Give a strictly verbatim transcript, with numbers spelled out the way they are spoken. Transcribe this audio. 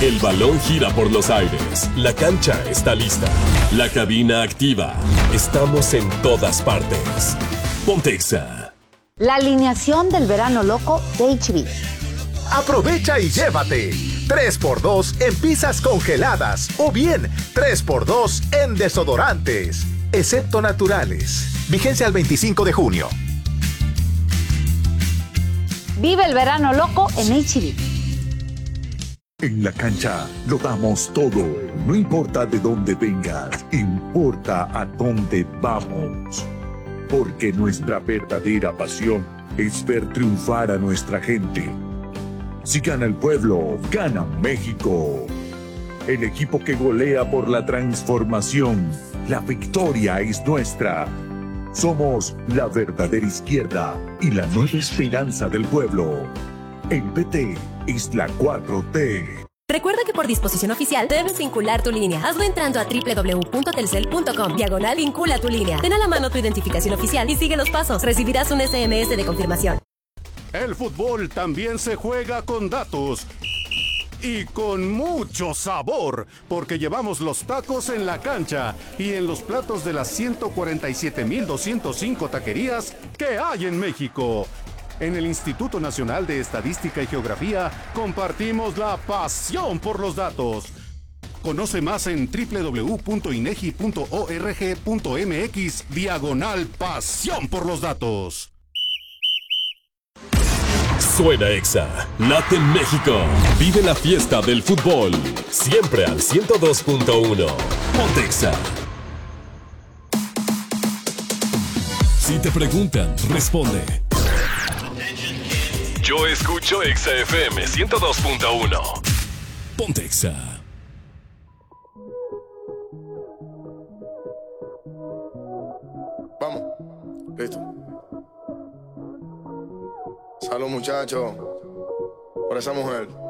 El balón gira por los aires. La cancha está lista. La cabina activa. Estamos en todas partes. Ponte Exa. La alineación del verano loco de H B. Aprovecha y llévate tres por dos en pizzas congeladas o bien tres por dos en desodorantes, excepto naturales. Vigencia al veinticinco de junio. Vive el verano loco en H B. En la cancha lo damos todo. No importa de dónde vengas, importa a dónde vamos. Porque nuestra verdadera pasión es ver triunfar a nuestra gente. Si gana el pueblo, gana México. El equipo que golea por la transformación. La victoria es nuestra. Somos la verdadera izquierda y la nueva esperanza del pueblo. El P T es la cuatro T. Recuerda que por disposición oficial debes vincular tu línea. Hazlo entrando a doble u doble u doble u punto telcel punto com. Diagonal vincula tu línea. Ten a la mano tu identificación oficial y sigue los pasos. Recibirás un S M S de confirmación. El fútbol también se juega con datos. Y con mucho sabor, porque llevamos los tacos en la cancha y en los platos de las ciento cuarenta y siete mil doscientos cinco taquerías que hay en México. En el Instituto Nacional de Estadística y Geografía compartimos la pasión por los datos. Conoce más en doble u doble u doble u punto inegi punto org punto mx diagonal pasión por los datos. Suena Exa, late México, vive la fiesta del fútbol, siempre al ciento dos punto uno. Ponte Exa. Si te preguntan, responde. Yo escucho Exa F M ciento dos punto uno. Ponte Exa. Vamos, listo. Salud, muchachos, por esa mujer.